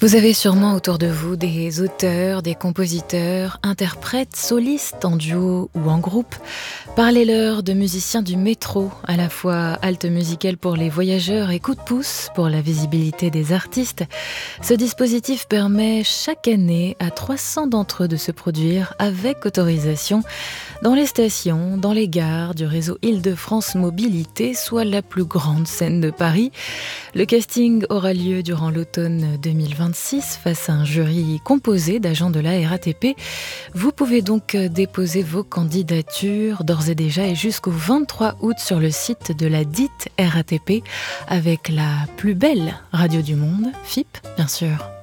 Vous avez sûrement autour de vous des auteurs, des compositeurs, interprètes, solistes en duo ou en groupe. Parlez-leur de musiciens du métro, à la fois halte musicale pour les voyageurs et coup de pouce pour la visibilité des artistes. Ce dispositif permet chaque année à 300 d'entre eux de se produire avec autorisation dans les stations, dans les gares du réseau Île-de-France Mobilité, soit la plus grande scène de Paris. Le casting aura lieu durant l'automne 2026 face à un jury composé d'agents de la RATP. Vous pouvez donc déposer vos candidatures d'ores et déjà et jusqu'au 23 août sur le site de la dite RATP avec la plus belle radio du monde, FIP bien sûr.